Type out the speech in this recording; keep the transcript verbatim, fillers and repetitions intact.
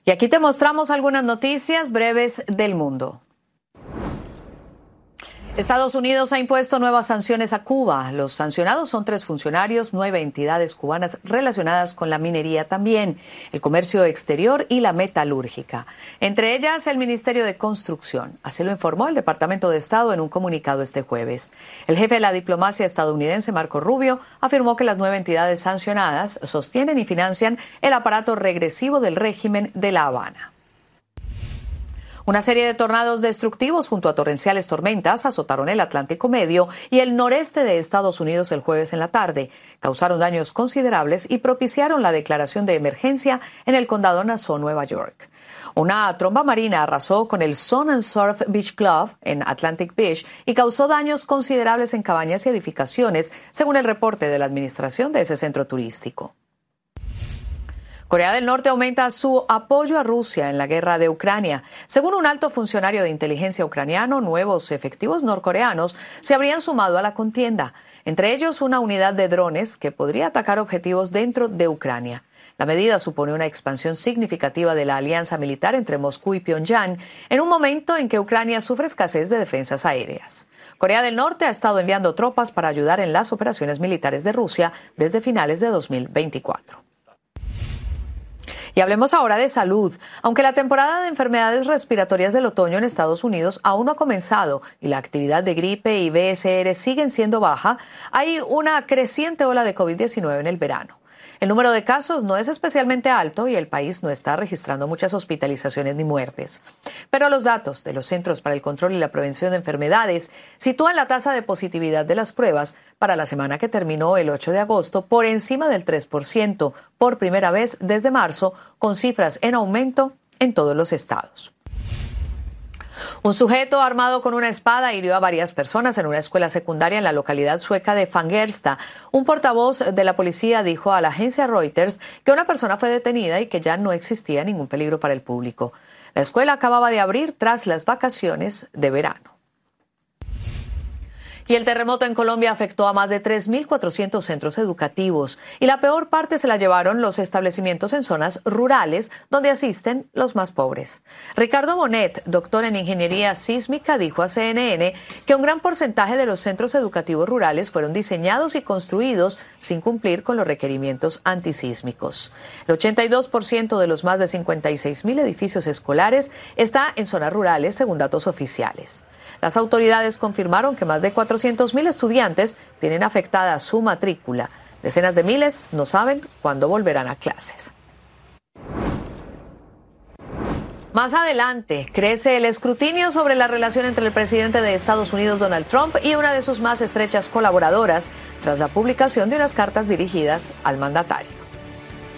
Y aquí te mostramos algunas noticias breves del mundo. Estados Unidos ha impuesto nuevas sanciones a Cuba. Los sancionados son tres funcionarios, nueve entidades cubanas relacionadas con la minería también, el comercio exterior y la metalúrgica. Entre ellas, el Ministerio de Construcción. Así lo informó el Departamento de Estado en un comunicado este jueves. El jefe de la diplomacia estadounidense, Marco Rubio, afirmó que las nueve entidades sancionadas sostienen y financian el aparato regresivo del régimen de La Habana. Una serie de tornados destructivos junto a torrenciales tormentas azotaron el Atlántico Medio y el noreste de Estados Unidos el jueves en la tarde. Causaron daños considerables y propiciaron la declaración de emergencia en el condado Nassau, Nueva York. Una tromba marina arrasó con el Sun and Surf Beach Club en Atlantic Beach y causó daños considerables en cabañas y edificaciones, según el reporte de la administración de ese centro turístico. Corea del Norte aumenta su apoyo a Rusia en la guerra de Ucrania. Según un alto funcionario de inteligencia ucraniano, nuevos efectivos norcoreanos se habrían sumado a la contienda, entre ellos una unidad de drones que podría atacar objetivos dentro de Ucrania. La medida supone una expansión significativa de la alianza militar entre Moscú y Pyongyang en un momento en que Ucrania sufre escasez de defensas aéreas. Corea del Norte ha estado enviando tropas para ayudar en las operaciones militares de Rusia desde finales de dos mil veinticuatro. Y hablemos ahora de salud. Aunque la temporada de enfermedades respiratorias del otoño en Estados Unidos aún no ha comenzado y la actividad de gripe y B S R siguen siendo baja, hay una creciente ola de COVID diecinueve en el verano. El número de casos no es especialmente alto y el país no está registrando muchas hospitalizaciones ni muertes. Pero los datos de los Centros para el Control y la Prevención de Enfermedades sitúan la tasa de positividad de las pruebas para la semana que terminó el ocho de agosto por encima del tres por ciento, por primera vez desde marzo, con cifras en aumento en todos los estados. Un sujeto armado con una espada hirió a varias personas en una escuela secundaria en la localidad sueca de Fagersta. Un portavoz de la policía dijo a la agencia Reuters que una persona fue detenida y que ya no existía ningún peligro para el público. La escuela acababa de abrir tras las vacaciones de verano. Y el terremoto en Colombia afectó a más de tres mil cuatrocientos centros educativos y la peor parte se la llevaron los establecimientos en zonas rurales donde asisten los más pobres. Ricardo Bonet, doctor en ingeniería sísmica, dijo a C N N que un gran porcentaje de los centros educativos rurales fueron diseñados y construidos sin cumplir con los requerimientos antisísmicos. El ochenta y dos por ciento de los más de cincuenta y seis mil edificios escolares está en zonas rurales, según datos oficiales. Las autoridades confirmaron que más de cuatrocientos mil estudiantes tienen afectada su matrícula. Decenas de miles no saben cuándo volverán a clases. Más adelante, crece el escrutinio sobre la relación entre el presidente de Estados Unidos, Donald Trump, y una de sus más estrechas colaboradoras, tras la publicación de unas cartas dirigidas al mandatario.